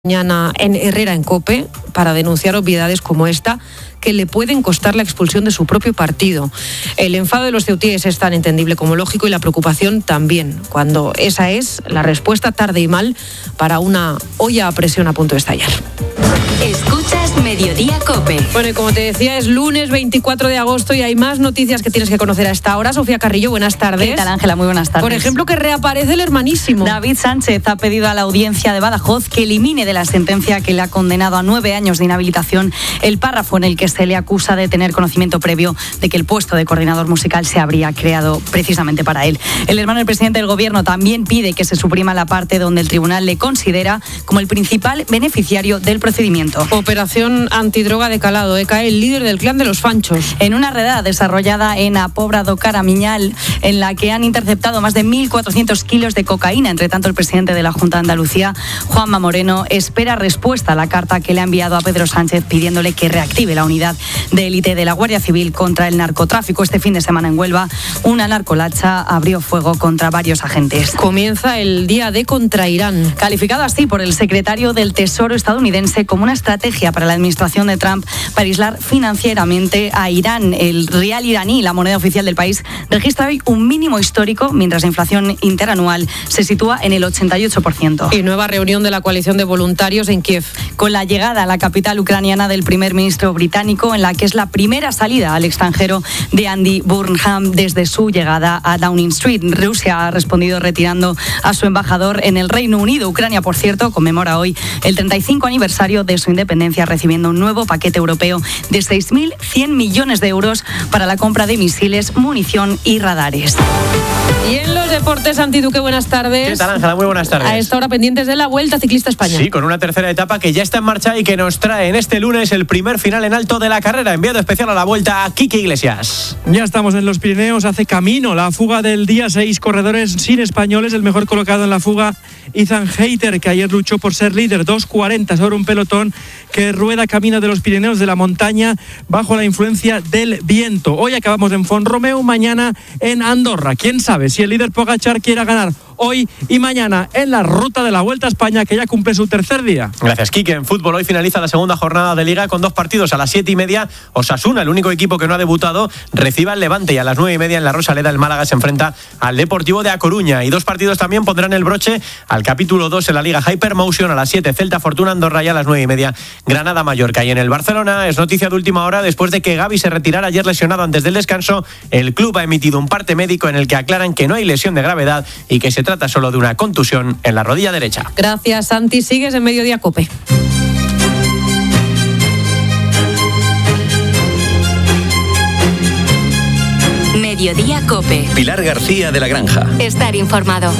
Mañana en Herrera en COPE para denunciar obviedades como esta que le pueden costar la expulsión de su propio partido. El enfado de los ceutíes es tan entendible como lógico y la preocupación también, cuando esa es la respuesta tarde y mal para una olla a presión a punto de estallar. Escuchas Mediodía COPE. Bueno, y como te decía, es lunes 24 de agosto y hay más noticias que tienes que conocer a esta hora. Sofía Carrillo, buenas tardes. ¿Qué tal, Ángela? Muy buenas tardes. Por ejemplo, que reaparece el hermanísimo. David Sánchez ha pedido a la audiencia de Badajoz que elimine de la sentencia que le ha condenado a 9 años de inhabilitación el párrafo en el que se le acusa de tener conocimiento previo de que el puesto de coordinador musical se habría creado precisamente para él. El hermano del presidente del gobierno también pide que se suprima la parte donde el tribunal le considera como el principal beneficiario del procedimiento. Operación antidroga de calado. Cae el líder del clan de los Fanchos. En una redada desarrollada en A Pobra do Caramiñal, en la que han interceptado más de 1.400 kilos de cocaína. Entre tanto, el presidente de la Junta de Andalucía, Juanma Moreno, espera respuesta a la carta que le ha enviado a Pedro Sánchez pidiéndole que reactive la unidad de élite de la Guardia Civil contra el narcotráfico. Este fin de semana en Huelva, una narcolacha abrió fuego contra varios agentes. Comienza el día D contra Irán. Calificado así por el secretario del Tesoro estadounidense como una estrategia para la administración de Trump para aislar financieramente a Irán. El rial iraní, la moneda oficial del país, registra hoy un mínimo histórico, mientras la inflación interanual se sitúa en el 88%. Y nueva reunión de la coalición de voluntarios en Kiev. Con la llegada a la capital ucraniana del primer ministro británico, en la que es la primera salida al extranjero de Andy Burnham desde su llegada a Downing Street. Rusia ha respondido retirando a su embajador en el Reino Unido. Ucrania, por cierto, conmemora hoy el 35 aniversario de su independencia, recibiendo un nuevo paquete europeo de 6.100 millones de euros para la compra de misiles, munición y radares. Y en los deportes, Santi Duque, buenas tardes. ¿Qué tal, Ángela? Muy buenas tardes. A esta hora pendientes de la Vuelta Ciclista España. Sí, con una tercera etapa que ya está en marcha y que nos trae en este lunes el primer final en alto de la carrera. Enviado especial a la Vuelta a Quique Iglesias. Ya estamos en los Pirineos, hace camino la fuga del día, 6 corredores sin españoles. El mejor colocado en la fuga, Ethan Hayter, que ayer luchó por ser líder, 2:40 sobre un pelotón que rueda camino de los Pirineos, de la montaña, bajo la influencia del viento. Hoy acabamos en Font-Romeu, mañana en Andorra. ¿Quién sabe si el líder Pogačar quiera ganar hoy y mañana en la ruta de la Vuelta a España, que ya cumple su tercer día? Gracias, Quique. En fútbol hoy finaliza la segunda jornada de Liga con 2 partidos. A las 7:30, Osasuna, el único equipo que no ha debutado, recibe al Levante, y a las 9:30 en la Rosaleda el Málaga se enfrenta al Deportivo de A Coruña. Y 2 partidos también pondrán el broche al capítulo 2 en la Liga Hypermotion. A las 7, Celta Fortuna Andorra, y a las 9:30 Granada Mallorca. Y en el Barcelona es noticia de última hora, después de que Gavi se retirara ayer lesionado antes del descanso. El club ha emitido un parte médico en el que aclaran que no hay lesión de gravedad y que se trata solo de una contusión en la rodilla derecha. Gracias, Santi. Sigues en Mediodía COPE. Mediodía COPE. Pilar García de la Granja. Estar informado.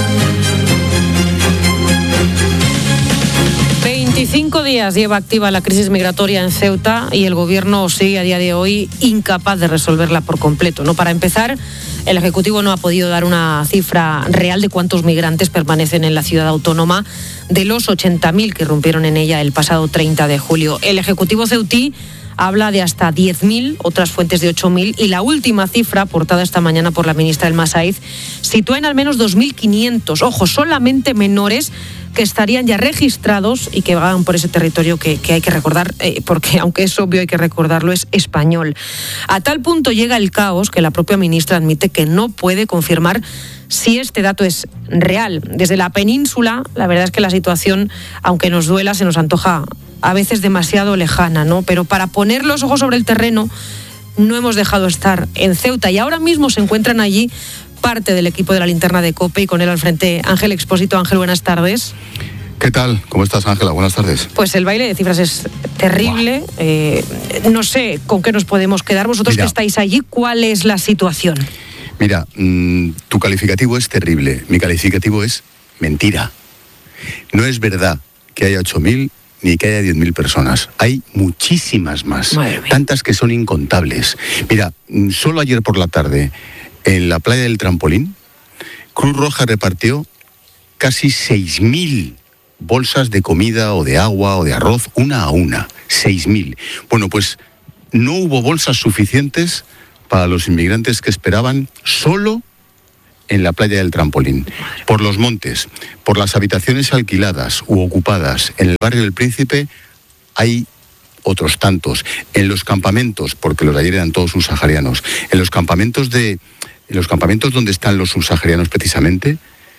25 días lleva activa la crisis migratoria en Ceuta y el gobierno sigue a día de hoy incapaz de resolverla por completo, ¿no? Para empezar, el Ejecutivo no ha podido dar una cifra real de cuántos migrantes permanecen en la ciudad autónoma de los 80.000 que irrumpieron en ella el pasado 30 de julio. El Ejecutivo ceutí habla de hasta 10.000, otras fuentes de 8.000, y la última cifra, aportada esta mañana por la ministra El Masaiz, sitúa en al menos 2.500, ojo, solamente menores que estarían ya registrados y que vagan por ese territorio que hay que recordar, porque aunque es obvio hay que recordarlo, es español. A tal punto llega el caos que la propia ministra admite que no puede confirmar si este dato es real. Desde la península, la verdad es que la situación, aunque nos duela, se nos antoja a veces demasiado lejana, ¿no? Pero para poner los ojos sobre el terreno, no hemos dejado estar en Ceuta y ahora mismo se encuentran allí parte del equipo de la Linterna de COPE y con él al frente Ángel Expósito. Ángel, buenas tardes. ¿Qué tal? ¿Cómo estás, Ángela? Buenas tardes. Pues el baile de cifras es terrible. No sé con qué nos podemos quedar. Vosotros que estáis allí, ¿cuál es la situación? Mira, tu calificativo es terrible. Mi calificativo es mentira. No es verdad que haya 8.000 ni que haya 10.000 personas. Hay muchísimas más. Tantas que son incontables. Mira, solo ayer por la tarde, en la playa del Trampolín, Cruz Roja repartió casi 6.000 bolsas de comida o de agua o de arroz, una a una. 6.000. Bueno, pues no hubo bolsas suficientes para los inmigrantes que esperaban solo en la playa del Trampolín, por los montes, por las habitaciones alquiladas u ocupadas en el barrio del Príncipe, hay otros tantos. En los campamentos, porque los de ayer eran todos subsaharianos, en los campamentos donde están los subsaharianos precisamente,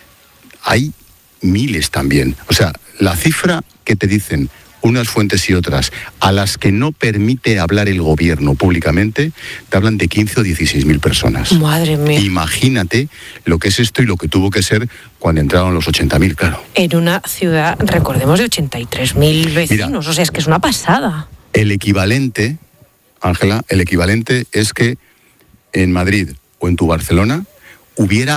hay miles también. O sea, la cifra que te dicen unas fuentes y otras, a las que no permite hablar el gobierno públicamente, te hablan de 15 o 16.000 personas. Madre mía. Imagínate lo que es esto y lo que tuvo que ser cuando entraron los 80.000, claro. En una ciudad, recordemos, de 83.000 vecinos. Mira, o sea, es que es una pasada. El equivalente, Ángela, es que en Madrid o en tu Barcelona hubiera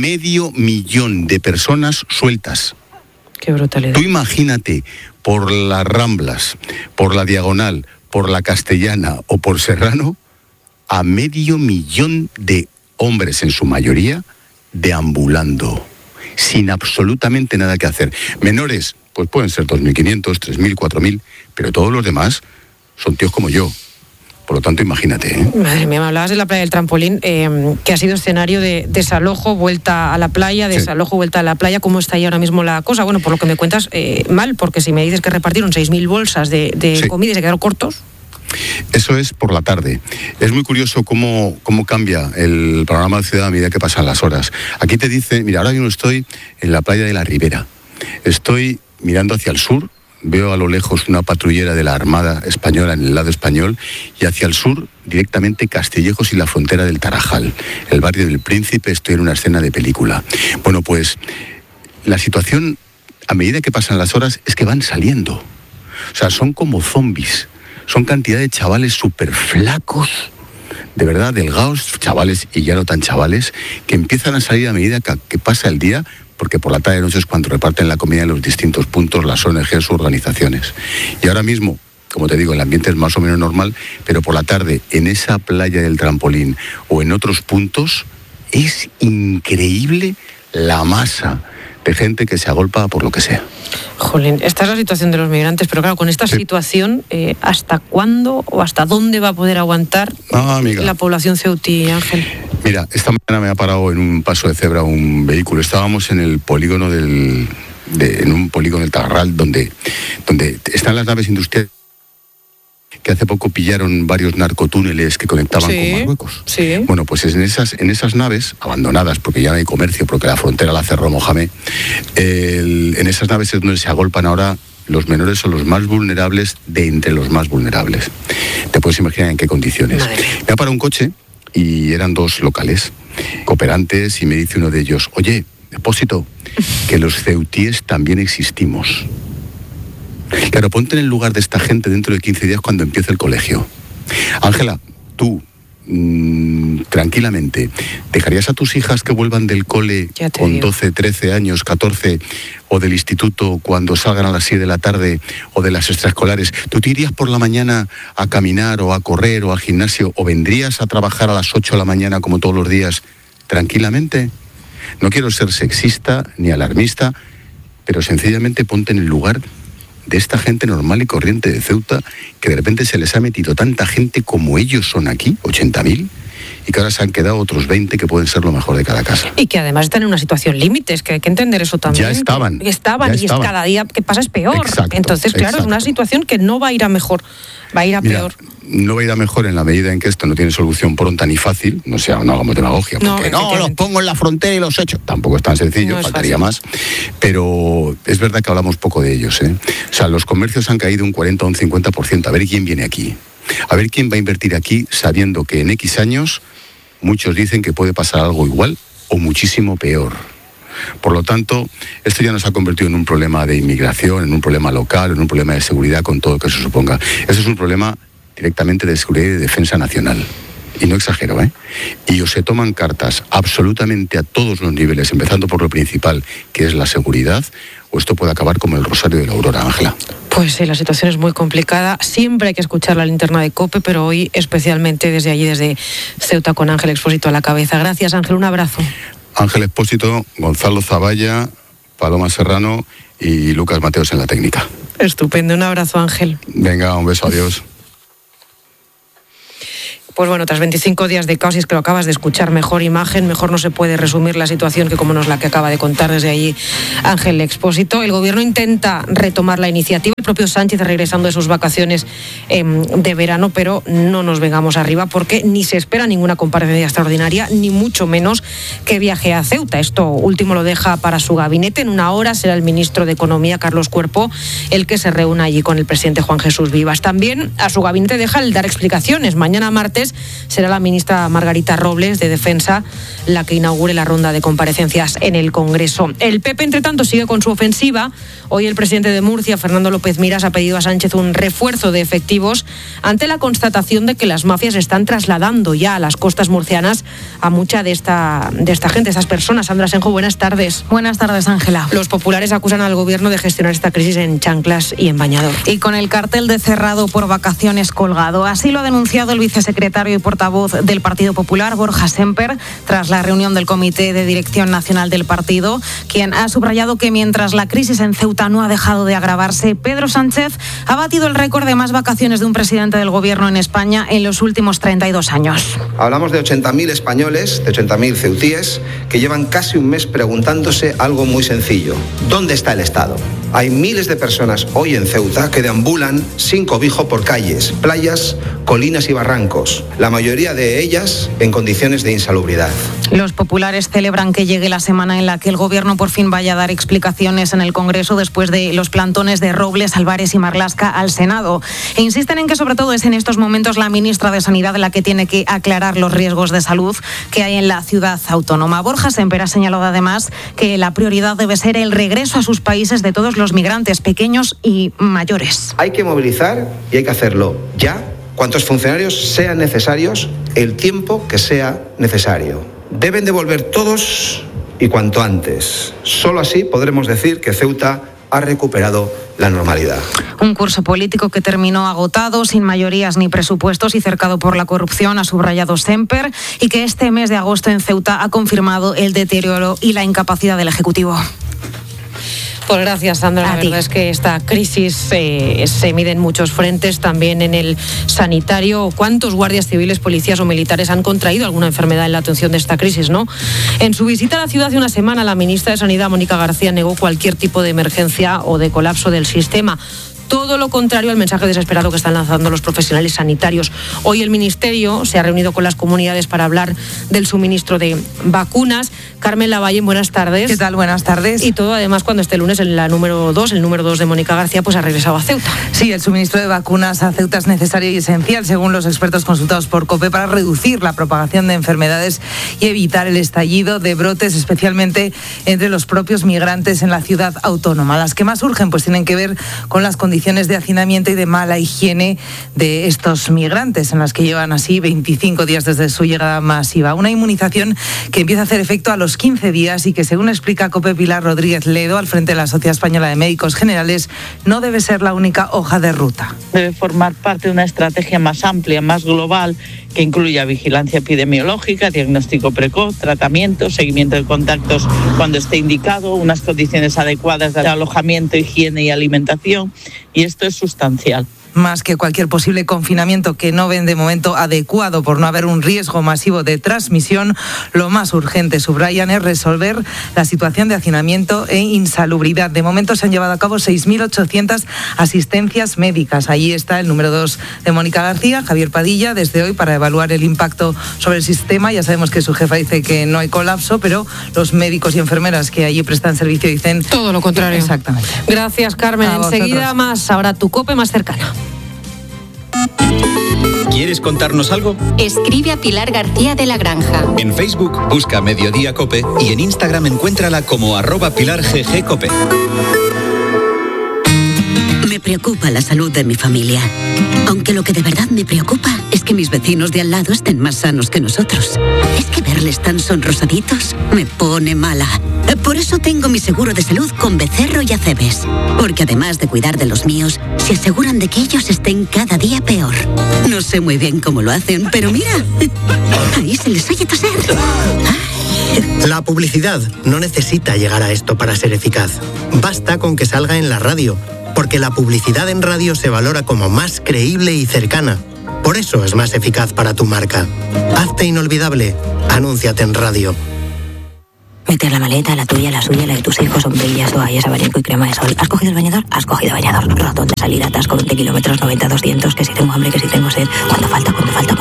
500.000 de personas sueltas. Qué brutalidad. Tú imagínate, por las Ramblas, por la Diagonal, por la Castellana o por Serrano, a 500.000 de hombres, en su mayoría, deambulando, sin absolutamente nada que hacer. Menores, pues pueden ser 2.500, 3.000, 4.000, pero todos los demás son tíos como yo. Por lo tanto, imagínate. Madre mía, me hablabas de la playa del Trampolín, que ha sido escenario de desalojo, vuelta a la playa, desalojo, vuelta a la playa. ¿Cómo está ahí ahora mismo la cosa? Bueno, por lo que me cuentas, mal, porque si me dices que repartieron 6.000 bolsas de comida y se quedaron cortos. Eso es por la tarde. Es muy curioso cómo cambia el panorama de ciudad a medida que pasan las horas. Aquí te dice, mira, ahora mismo estoy en la playa de la Ribera. Estoy mirando hacia el sur. Veo a lo lejos una patrullera de la Armada Española en el lado español y hacia el sur directamente Castillejos y la frontera del Tarajal, el barrio del Príncipe. Estoy en una escena de película. Bueno, pues la situación a medida que pasan las horas es que van saliendo. O sea, son como zombies. Son cantidad de chavales súper flacos, de verdad, delgados, chavales y ya no tan chavales, que empiezan a salir a medida que pasa el día, porque por la tarde y noche es cuando reparten la comida en los distintos puntos, las ONGs u organizaciones. Y ahora mismo, como te digo, el ambiente es más o menos normal, pero por la tarde, en esa playa del Trampolín o en otros puntos, es increíble la masa de gente que se agolpa por lo que sea. Jolín, esta es la situación de los migrantes, pero claro, con esta situación, ¿hasta cuándo o hasta dónde va a poder aguantar la población ceutí, Ángel? Mira, esta mañana me ha parado en un paso de cebra un vehículo. Estábamos en el polígono en un polígono del Tarral, donde están las naves industriales que hace poco pillaron varios narcotúneles que conectaban con Marruecos. Sí. Bueno, pues en esas naves, abandonadas porque ya no hay comercio, porque la frontera la cerró Mohamed, en esas naves es donde se agolpan ahora. Los menores son los más vulnerables de entre los más vulnerables. Te puedes imaginar en qué condiciones. Me ha parado un coche y eran dos locales, cooperantes, y me dice uno de ellos, oye, Expósito, que los ceutíes también existimos. Claro, ponte en el lugar de esta gente dentro de 15 días cuando empiece el colegio. Ángela, tú, tranquilamente, ¿dejarías a tus hijas que vuelvan del cole con 12, 13 años, 14, o del instituto cuando salgan a las 6 de la tarde, o de las extraescolares? ¿Tú te irías por la mañana a caminar o a correr o al gimnasio, o vendrías a trabajar a las 8 de la mañana como todos los días, tranquilamente? No quiero ser sexista ni alarmista, pero sencillamente ponte en el lugar de esta gente normal y corriente de Ceuta, que de repente se les ha metido tanta gente como ellos son aquí, 80.000, y que ahora se han quedado otros 20 que pueden ser lo mejor de cada casa. Y que además están en una situación límite, es que hay que entender eso también. Ya estaban. Y cada día que pasa es peor. Exacto, entonces, claro, es una situación que no va a ir a mejor, va a ir a peor. No va a ir a mejor en la medida en que esto no tiene solución pronta ni fácil, no hagamos demagogia, porque no los pongo en la frontera y los echo. Tampoco es tan sencillo, faltaría más. Pero es verdad que hablamos poco de ellos, ¿eh? O sea, los comercios han caído un 40 o un 50%. A ver quién viene aquí. A ver quién va a invertir aquí sabiendo que en X años muchos dicen que puede pasar algo igual o muchísimo peor. Por lo tanto, esto ya nos ha convertido en un problema de inmigración, en un problema local, en un problema de seguridad con todo lo que se suponga. Eso es un problema directamente de seguridad y de defensa nacional. Y no exagero, ¿eh? Y o se toman cartas absolutamente a todos los niveles, empezando por lo principal, que es la seguridad, o esto puede acabar como el Rosario de la Aurora, Ángela. Pues sí, la situación es muy complicada. Siempre hay que escuchar la linterna de COPE, pero hoy especialmente desde allí, desde Ceuta, con Ángel Expósito a la cabeza. Gracias, Ángel, un abrazo. Ángel Expósito, Gonzalo Zavalla, Paloma Serrano y Lucas Mateos en la técnica. Estupendo, un abrazo, Ángel. Venga, un beso, adiós. Pues bueno, tras 25 días de caos, y es que lo acabas de escuchar, mejor imagen, mejor no se puede resumir la situación que como nos la que acaba de contar desde allí Ángel Expósito. El gobierno intenta retomar la iniciativa, el propio Sánchez regresando de sus vacaciones de verano, pero no nos vengamos arriba porque ni se espera ninguna comparecencia extraordinaria, ni mucho menos que viaje a Ceuta. Esto último lo deja para su gabinete. En una hora será el ministro de Economía, Carlos Cuerpo, el que se reúna allí con el presidente Juan Jesús Vivas. También a su gabinete deja el dar explicaciones. Mañana martes será la ministra Margarita Robles de Defensa la que inaugure la ronda de comparecencias en el Congreso. El PP, entre tanto, sigue con su ofensiva. Hoy el presidente de Murcia, Fernando López Miras, ha pedido a Sánchez un refuerzo de efectivos ante la constatación de que las mafias están trasladando ya a las costas murcianas a mucha de esta gente, estas personas. Sandra Senjo, buenas tardes. Buenas tardes, Ángela. Los populares acusan al gobierno de gestionar esta crisis en chanclas y en bañador. Y con el cartel de cerrado por vacaciones colgado. Así lo ha denunciado el vicesecretario y portavoz del Partido Popular, Borja Semper, tras la reunión del Comité de Dirección Nacional del partido, quien ha subrayado que mientras la crisis en Ceuta no ha dejado de agravarse, Pedro Sánchez ha batido el récord de más vacaciones de un presidente del gobierno en España en los últimos 32 años. Hablamos de 80.000 españoles, de 80.000 ceutíes, que llevan casi un mes preguntándose algo muy sencillo. ¿Dónde está el Estado? Hay miles de personas hoy en Ceuta que deambulan sin cobijo por calles, playas, colinas y barrancos, la mayoría de ellas en condiciones de insalubridad. Los populares celebran que llegue la semana en la que el gobierno por fin vaya a dar explicaciones en el Congreso después de los plantones de Robles, Álvarez y Marlaska al Senado. E insisten en que sobre todo es en estos momentos la ministra de Sanidad la que tiene que aclarar los riesgos de salud que hay en la ciudad autónoma. Borja Semper ha señalado además que la prioridad debe ser el regreso a sus países de todos los migrantes pequeños y mayores. Hay que movilizar y hay que hacerlo ya, cuantos funcionarios sean necesarios, el tiempo que sea necesario. Deben de volver todos y cuanto antes. Solo así podremos decir que Ceuta ha recuperado la normalidad. Un curso político que terminó agotado, sin mayorías ni presupuestos y cercado por la corrupción, ha subrayado Semper, y que este mes de agosto en Ceuta ha confirmado el deterioro y la incapacidad del Ejecutivo. Pues gracias, Sandra. La verdad es que esta crisis se mide en muchos frentes, también en el sanitario. ¿Cuántos guardias civiles, policías o militares han contraído alguna enfermedad en la atención de esta crisis, no? En su visita a la ciudad hace una semana, la ministra de Sanidad, Mónica García, negó cualquier tipo de emergencia o de colapso del sistema. Todo lo contrario al mensaje desesperado que están lanzando los profesionales sanitarios. Hoy el Ministerio se ha reunido con las comunidades para hablar del suministro de vacunas. Carmen Lavalle, buenas tardes. ¿Qué tal? Buenas tardes. Y todo además cuando este lunes el número 2 de Mónica García, pues ha regresado a Ceuta. Sí, el suministro de vacunas a Ceuta es necesario y esencial, según los expertos consultados por COPE, para reducir la propagación de enfermedades y evitar el estallido de brotes, especialmente entre los propios migrantes en la ciudad autónoma. Las que más urgen pues tienen que ver con las condiciones de hacinamiento y de mala higiene de estos migrantes, en las que llevan así 25 días desde su llegada masiva. Una inmunización que empieza a hacer efecto a los 15 días y que, según explica COPE Pilar Rodríguez Ledo, al frente de la Sociedad Española de Médicos Generales, no debe ser la única hoja de ruta. Debe formar parte de una estrategia más amplia, más global, que incluya vigilancia epidemiológica, diagnóstico precoz, tratamiento, seguimiento de contactos cuando esté indicado, unas condiciones adecuadas de alojamiento, higiene y alimentación, y esto es sustancial. Más que cualquier posible confinamiento que no ven de momento adecuado por no haber un riesgo masivo de transmisión, lo más urgente, subrayan, es resolver la situación de hacinamiento e insalubridad. De momento se han llevado a cabo 6.800 asistencias médicas. Allí está el número 2 de Mónica García, Javier Padilla, desde hoy para evaluar el impacto sobre el sistema. Ya sabemos que su jefa dice que no hay colapso, pero los médicos y enfermeras que allí prestan servicio dicen todo lo contrario. Exactamente. Gracias, Carmen. Enseguida más, ahora tu COPE más cercana. ¿Quieres contarnos algo? Escribe a Pilar García de la Granja. En Facebook busca Mediodía Cope y en Instagram encuéntrala como @PilarGGCope. Me preocupa la salud de mi familia. Aunque lo que de verdad me preocupa es que mis vecinos de al lado estén más sanos que nosotros. Es que verles tan sonrosaditos me pone mala. Por eso tengo mi seguro de salud con Becerro y Acebes. Porque además de cuidar de los míos, se aseguran de que ellos estén cada día peor. No sé muy bien cómo lo hacen, pero mira, ahí se les oye toser. La publicidad no necesita llegar a esto para ser eficaz. Basta con que salga en la radio, porque la publicidad en radio se valora como más creíble y cercana. Por eso es más eficaz para tu marca. Hazte inolvidable. Anúnciate en radio. Meter la maleta, la tuya, la suya, la de tus hijos, sombrillas, toallas, abanico y crema de sol. ¿Has cogido el bañador? Has cogido bañador. Ratón de salida, atasco 20 kilómetros, 90, 200, que si tengo hambre, que si tengo sed. ¿Cuánto falta?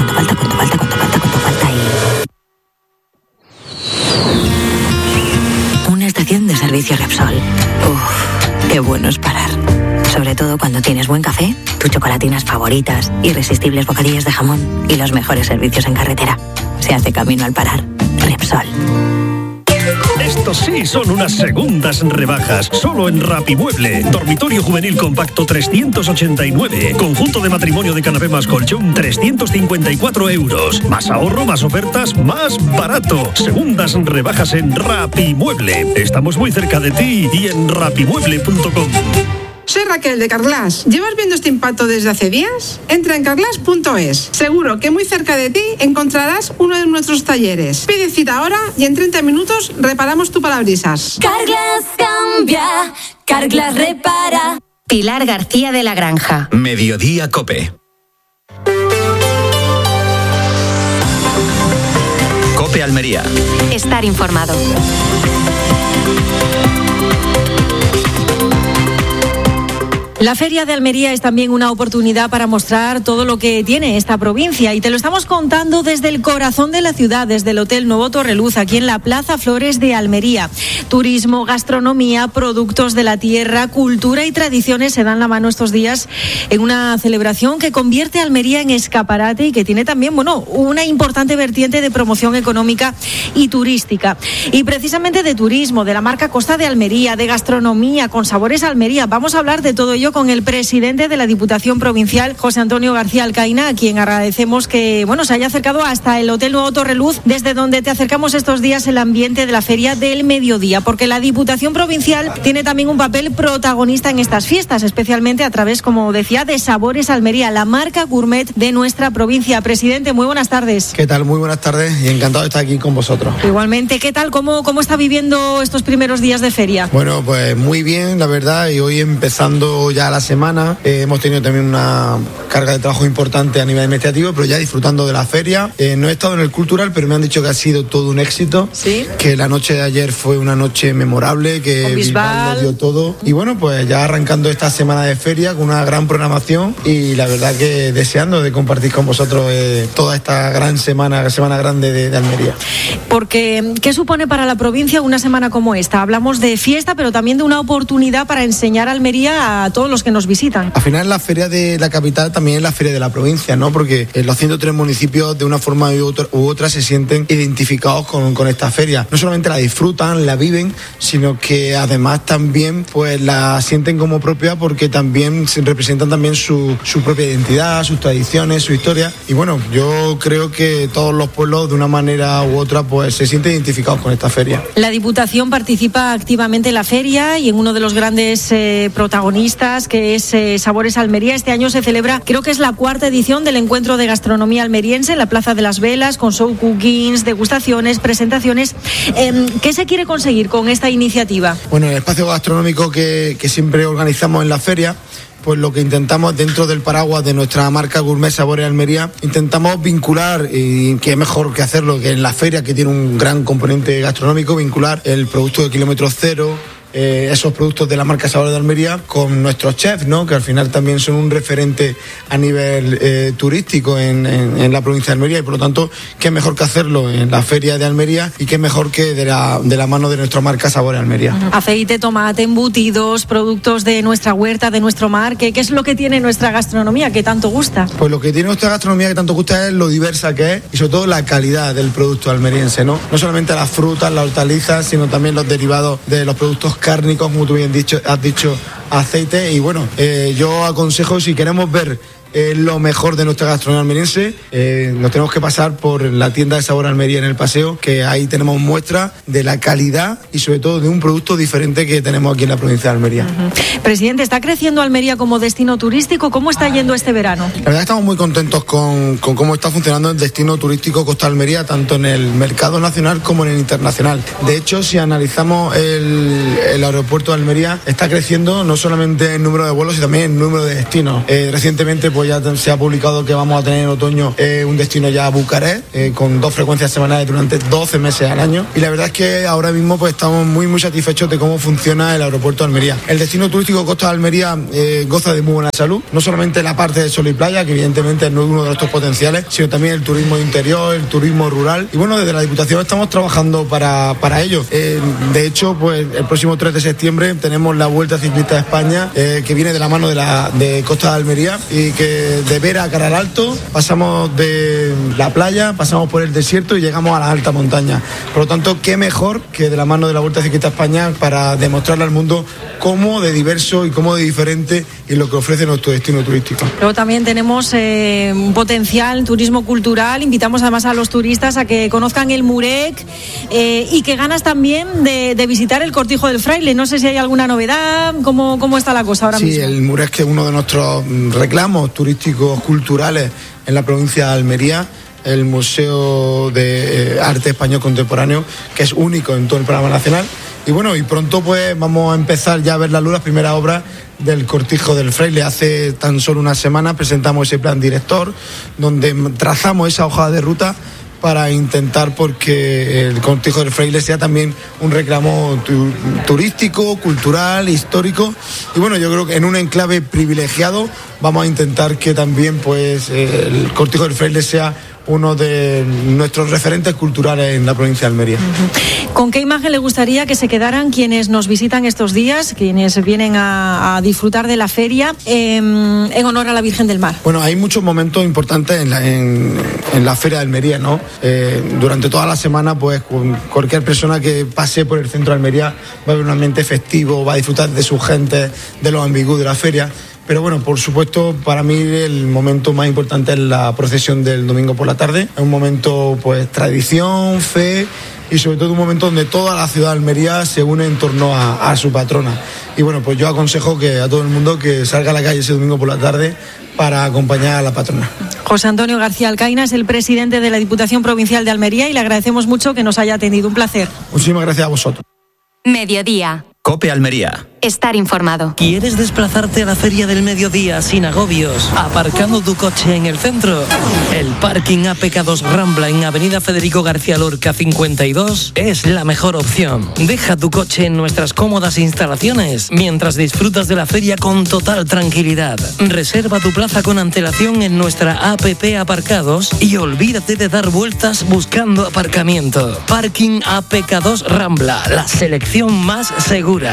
Una estación de servicio Repsol. Uf, qué bueno es parar. Sobre todo cuando tienes buen café, tus chocolatinas favoritas, irresistibles bocadillos de jamón y los mejores servicios en carretera. Se hace camino al parar. Repsol. Estos sí son unas segundas rebajas. Solo en Rapimueble. Dormitorio juvenil compacto 389. Conjunto de matrimonio de canapé más colchón 354 euros. Más ahorro, más ofertas, más barato. Segundas rebajas en Rapimueble. Estamos muy cerca de ti y en rapimueble.com. Soy Raquel de Carglass. ¿Llevas viendo este impacto desde hace días? Entra en carglass.es. Seguro que muy cerca de ti encontrarás uno de nuestros talleres. Pide cita ahora y en 30 minutos reparamos tu parabrisas. Carglass cambia, Carglass repara. Pilar García de la Granja. Mediodía COPE. COPE Almería. Estar informado. La Feria de Almería es también una oportunidad para mostrar todo lo que tiene esta provincia y te lo estamos contando desde el corazón de la ciudad, desde el Hotel Nuevo Torreluz, aquí en la Plaza Flores de Almería. Turismo, gastronomía, productos de la tierra, cultura y tradiciones se dan la mano estos días en una celebración que convierte a Almería en escaparate y que tiene también, una importante vertiente de promoción económica y turística. Y precisamente de turismo, de la marca Costa de Almería, de gastronomía, con sabores Almería. Vamos a hablar de todo ello con el presidente de la Diputación Provincial, José Antonio García Alcaina, a quien agradecemos que se haya acercado hasta el Hotel Nuevo Torreluz, desde donde te acercamos estos días el ambiente de la Feria del Mediodía, porque la Diputación Provincial tiene también un papel protagonista en estas fiestas, especialmente a través, como decía, de Sabores Almería, la marca gourmet de nuestra provincia. Presidente, muy buenas tardes. ¿Qué tal? Muy buenas tardes y encantado de estar aquí con vosotros. Igualmente, ¿qué tal? ¿Cómo está viviendo estos primeros días de feria? Bueno, pues muy bien, la verdad, y hoy empezando ya la semana, hemos tenido también una carga de trabajo importante a nivel administrativo, pero ya disfrutando de la feria. No he estado en el cultural, pero me han dicho que ha sido todo un éxito. ¿Sí? Que la noche de ayer fue una noche memorable, que Bisbal lo dio todo. Y bueno, pues ya arrancando esta semana de feria con una gran programación y la verdad que deseando de compartir con vosotros toda esta gran semana grande de Almería. Porque, ¿qué supone para la provincia una semana como esta? Hablamos de fiesta, pero también de una oportunidad para enseñar Almería a todos los que nos visitan. Al final la feria de la capital también es la feria de la provincia, ¿no? Porque los 103 municipios de una forma u otra se sienten identificados con esta feria. No solamente la disfrutan, la viven, sino que además también pues la sienten como propia porque también representan también su propia identidad, sus tradiciones, su historia. Y bueno, yo creo que todos los pueblos de una manera u otra pues se sienten identificados con esta feria. La Diputación participa activamente en la feria y en uno de los grandes protagonistas, que es Sabores Almería. Este año se celebra, creo que es la 4ª edición del encuentro de gastronomía almeriense en la Plaza de las Velas, con show cookings, degustaciones, presentaciones. ¿Qué se quiere conseguir con esta iniciativa? Bueno, el espacio gastronómico que siempre organizamos en la feria, pues lo que intentamos dentro del paraguas de nuestra marca Gourmet Sabores Almería, intentamos vincular, y que mejor que hacerlo que en la feria, que tiene un gran componente gastronómico, vincular el producto de kilómetro cero, esos productos de la marca Sabores de Almería con nuestros chefs, ¿no? Que al final también son un referente a nivel turístico en la provincia de Almería, y por lo tanto qué mejor que hacerlo en la feria de Almería y qué mejor que de la mano de nuestra marca Sabores Almería. Aceite, tomate, embutidos, productos de nuestra huerta, de nuestro mar. ¿Qué es lo que tiene nuestra gastronomía que tanto gusta? Pues lo que tiene nuestra gastronomía que tanto gusta es lo diversa que es y sobre todo la calidad del producto almeriense, ¿no? No solamente las frutas, las hortalizas, sino también los derivados de los productos cárnicos, como tú bien has dicho, aceite. Y bueno, yo aconsejo, si queremos ver lo mejor de nuestra gastronomía almeriense, nos tenemos que pasar por la tienda de Sabor Almería en el Paseo, que ahí tenemos muestra de la calidad y sobre todo de un producto diferente que tenemos aquí en la provincia de Almería. Presidente, ¿está creciendo Almería como destino turístico? ¿Cómo está yendo este verano? La verdad, estamos muy contentos con cómo está funcionando el destino turístico Costa Almería, tanto en el mercado nacional como en el internacional. De hecho, si analizamos el aeropuerto de Almería, está creciendo no solamente el número de vuelos, sino también el número de destinos. Recientemente pues ya se ha publicado que vamos a tener en otoño un destino ya a Bucarest, con 2 frecuencias semanales durante 12 meses al año. Y la verdad es que ahora mismo pues estamos muy satisfechos de cómo funciona el aeropuerto de Almería. El destino turístico Costa de Almería goza de muy buena salud, no solamente la parte de sol y playa, que evidentemente no es uno de nuestros potenciales, sino también el turismo interior, el turismo rural. Y bueno, desde la Diputación estamos trabajando para ello. De hecho, pues el próximo 3 de septiembre tenemos la Vuelta Ciclista de España, que viene de la mano de Costa de Almería, y que de Vera a Caral Alto pasamos de la playa, pasamos por el desierto y llegamos a la alta montaña. Por lo tanto, qué mejor que de la mano de la Vuelta Ciclista de España para demostrarle al mundo cómo de diverso y cómo de diferente es lo que ofrece nuestro destino turístico. Luego también tenemos un potencial turismo cultural. Invitamos además a los turistas a que conozcan el Murec y que ganas también de visitar el Cortijo del Fraile. No sé si hay alguna novedad, ¿cómo está la cosa ahora mismo? Sí, el Murec, que es uno de nuestros reclamos turísticos culturales en la provincia de Almería, el Museo de Arte Español Contemporáneo, que es único en todo el programa nacional. Y bueno, y pronto pues vamos a empezar ya a ver la luz, las primeras obras del Cortijo del Fraile. Hace tan solo una semana presentamos ese plan director donde trazamos esa hoja de ruta para intentar porque el Cortijo del Fraile sea también un reclamo turístico, cultural, histórico. Y bueno, yo creo que en un enclave privilegiado vamos a intentar que también pues el Cortijo del Fraile sea uno de nuestros referentes culturales en la provincia de Almería. ¿Con qué imagen le gustaría que se quedaran quienes nos visitan estos días, quienes vienen a disfrutar de la feria en honor a la Virgen del Mar? Bueno, hay muchos momentos importantes en la Feria de Almería, ¿no? Durante toda la semana, pues cualquier persona que pase por el centro de Almería va a ver un ambiente festivo, va a disfrutar de su gente, de los ambigus de la feria. Pero bueno, por supuesto, para mí el momento más importante es la procesión del domingo por la tarde. Es un momento, pues, tradición, fe y sobre todo un momento donde toda la ciudad de Almería se une en torno a su patrona. Y bueno, pues yo aconsejo que a todo el mundo que salga a la calle ese domingo por la tarde para acompañar a la patrona. José Antonio García Alcaina es el presidente de la Diputación Provincial de Almería y le agradecemos mucho que nos haya atendido. Un placer. Muchísimas gracias a vosotros. Mediodía. COPE Almería. Estar informado. ¿Quieres desplazarte a la Feria del Mediodía sin agobios, aparcando tu coche en el centro? El parking AP2 Rambla en Avenida Federico García Lorca 52 es la mejor opción. Deja tu coche en nuestras cómodas instalaciones mientras disfrutas de la feria con total tranquilidad. Reserva tu plaza con antelación en nuestra APP Aparcados y olvídate de dar vueltas buscando aparcamiento. Parking AP2 Rambla, la selección más segura.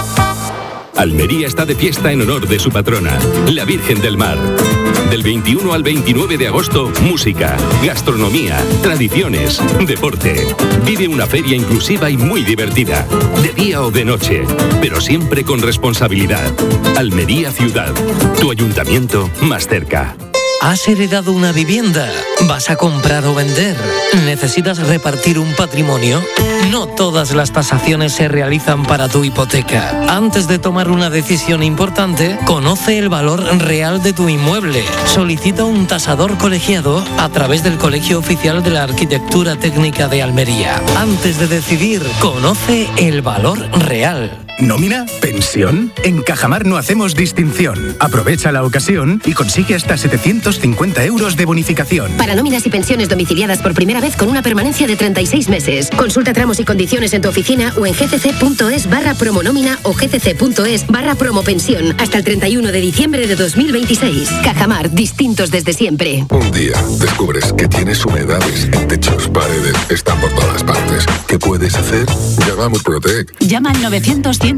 Almería está de fiesta en honor de su patrona, la Virgen del Mar. Del 21 al 29 de agosto, música, gastronomía, tradiciones, deporte. Vive una feria inclusiva y muy divertida, de día o de noche, pero siempre con responsabilidad. Almería Ciudad, tu ayuntamiento más cerca. ¿Has heredado una vivienda? ¿Vas a comprar o vender? ¿Necesitas repartir un patrimonio? No todas las tasaciones se realizan para tu hipoteca. Antes de tomar una decisión importante, conoce el valor real de tu inmueble. Solicita un tasador colegiado a través del Colegio Oficial de la Arquitectura Técnica de Almería. Antes de decidir, conoce el valor real. ¿Nómina? ¿Pensión? En Cajamar no hacemos distinción. Aprovecha la ocasión y consigue hasta 750 euros de bonificación. Para nóminas y pensiones domiciliadas por primera vez con una permanencia de 36 meses. Consulta tramos y condiciones en tu oficina o en gcc.es/promonómina o gcc.es/promopensión hasta el 31 de diciembre de 2026. Cajamar, distintos desde siempre. Un día descubres que tienes humedades en techos, paredes, están por todas partes. ¿Qué puedes hacer? Llama a Murprotec. Llama al 900